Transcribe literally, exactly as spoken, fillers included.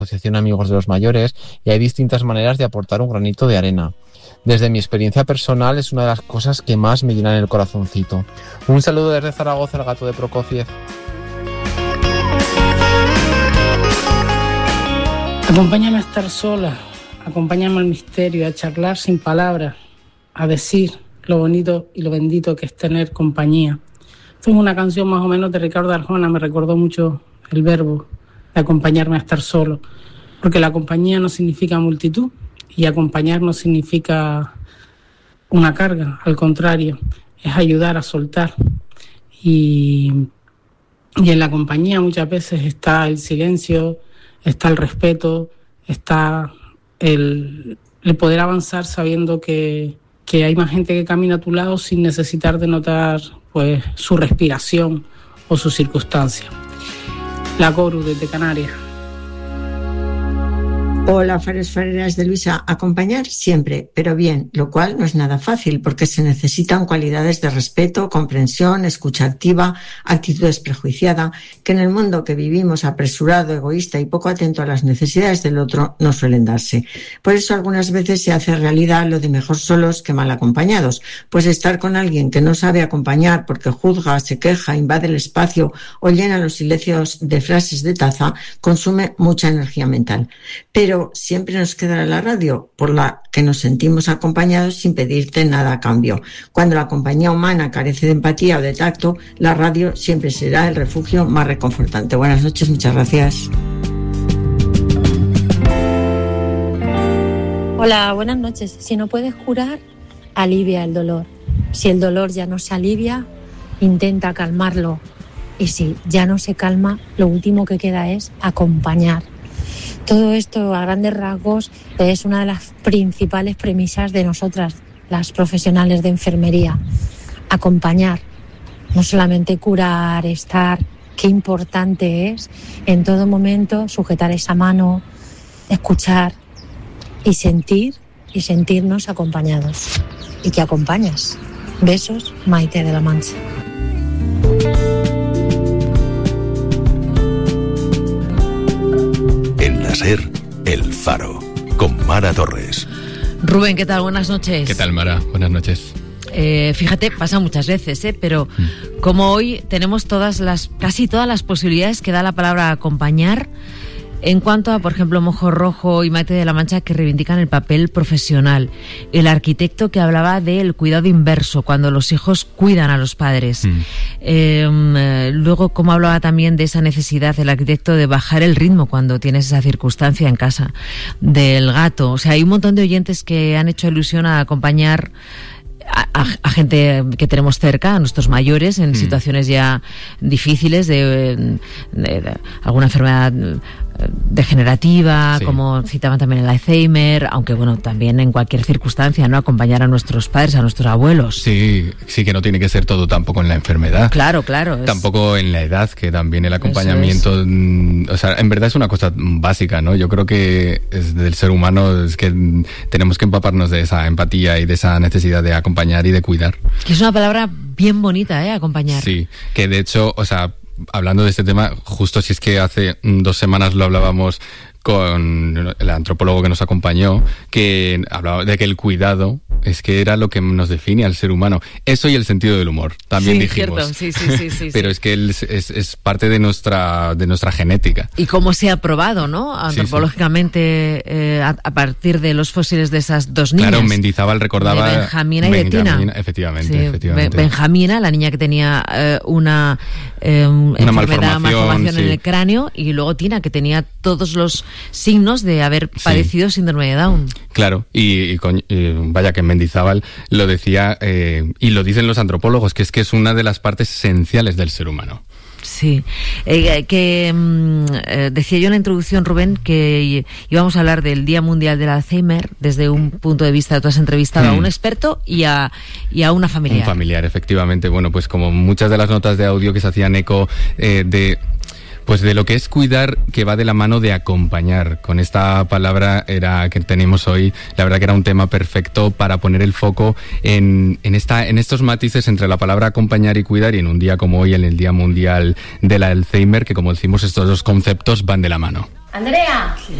Asociación Amigos de los Mayores, y hay distintas maneras de aportar un granito de arena. Desde mi experiencia personal es una de las cosas que más me llenan el corazoncito. Un saludo desde Zaragoza, el gato de Prokofiev. Acompáñame a estar sola, acompáñame al misterio, a charlar sin palabras, a decir lo bonito y lo bendito que es tener compañía. Esto es una canción más o menos de Ricardo Arjona, me recordó mucho el verbo de acompañarme a estar solo, porque la compañía no significa multitud y acompañar no significa una carga, al contrario, es ayudar a soltar. Y, y en la compañía muchas veces está el silencio, está el respeto, está el, el poder avanzar sabiendo que, que hay más gente que camina a tu lado sin necesitar de notar pues su respiración o su circunstancia. La Coru desde Canarias. Hola, Fares Fareras de Luisa. Acompañar siempre, pero bien, lo cual no es nada fácil porque se necesitan cualidades de respeto, comprensión, escucha activa, actitud desprejuiciada, que en el mundo que vivimos apresurado, egoísta y poco atento a las necesidades del otro no suelen darse. Por eso algunas veces se hace realidad lo de mejor solos que mal acompañados, pues estar con alguien que no sabe acompañar porque juzga, se queja, invade el espacio o llena los silencios de frases de taza consume mucha energía mental. Pero Pero siempre nos queda la radio, por la que nos sentimos acompañados sin pedirte nada a cambio. Cuando la compañía humana carece de empatía o de tacto, la radio siempre será el refugio más reconfortante. Buenas noches, muchas gracias. Hola, buenas noches. Si no puedes curar, alivia el dolor. Si el dolor ya no se alivia, intenta calmarlo. Y si ya no se calma, lo último que queda es acompañar. Todo esto, a grandes rasgos, es una de las principales premisas de nosotras, las profesionales de enfermería. Acompañar, no solamente curar, estar. Qué importante es en todo momento sujetar esa mano, escuchar y sentir y sentirnos acompañados. Y que acompañas. Besos, Maite de la Mancha. Ser El Faro, con Mara Torres. Rubén, ¿qué tal? Buenas noches. ¿Qué tal, Mara? Buenas noches. Eh, fíjate, pasa muchas veces, ¿eh? Pero mm. como hoy tenemos todas las, casi todas las posibilidades que da la palabra acompañar, en cuanto a, por ejemplo, Mojo Rojo y Maite de la Mancha, que reivindican el papel profesional. El arquitecto que hablaba del cuidado inverso, cuando los hijos cuidan a los padres. Mm. Eh, luego, como hablaba también de esa necesidad, el arquitecto, de bajar el ritmo cuando tienes esa circunstancia en casa. Del gato. O sea, hay un montón de oyentes que han hecho ilusión a acompañar A, a, a gente que tenemos cerca, a nuestros mayores, en mm. situaciones ya difíciles de, de, de alguna enfermedad degenerativa, sí. Como citaban también el Alzheimer, aunque bueno, también en cualquier circunstancia, ¿no? Acompañar a nuestros padres, a nuestros abuelos. Sí, sí, que no tiene que ser todo tampoco en la enfermedad. Claro, claro. Tampoco es... en la edad, que también el acompañamiento, es. o sea, en verdad es una cosa básica, ¿no? Yo creo que es del ser humano, es que tenemos que empaparnos de esa empatía y de esa necesidad de acompañar y de cuidar. Que es una palabra bien bonita, ¿eh? Acompañar. Sí, que de hecho, o sea, hablando de este tema, justo si es que hace dos semanas lo hablábamos con el antropólogo que nos acompañó, que hablaba de que el cuidado es que era lo que nos define al ser humano. Eso y el sentido del humor, también sí, dijimos. Cierto. Sí, sí, sí, sí, Pero sí. es que es, es, es parte de nuestra de nuestra genética. Y cómo se ha probado, ¿no? Antropológicamente, sí, sí. Eh, a, a partir de los fósiles de esas dos niñas. Claro, Mendizábal recordaba... De Benjamina y de Tina. Efectivamente, sí, efectivamente. Benjamina, la niña que tenía eh, una, eh, una enfermedad, malformación, malformación sí. en el cráneo, y luego Tina, que tenía todos los signos de de haber padecido sí. síndrome de Down. Claro, y, y, con, y vaya que Mendizábal lo decía, eh, y lo dicen los antropólogos, que es que es una de las partes esenciales del ser humano. Sí, eh, que eh, decía yo en la introducción, Rubén, que íbamos a hablar del Día Mundial del Alzheimer desde un punto de vista. Tú has entrevistado mm. a un experto y a, y a una familiar. Un familiar, efectivamente. Bueno, pues como muchas de las notas de audio que se hacían eco eh, de... Pues de lo que es cuidar, que va de la mano de acompañar. Con esta palabra era que tenemos hoy, la verdad que era un tema perfecto para poner el foco en, en, esta, en estos matices entre la palabra acompañar y cuidar, y en un día como hoy, en el Día Mundial del Alzheimer, que como decimos, estos dos conceptos van de la mano. Andrea.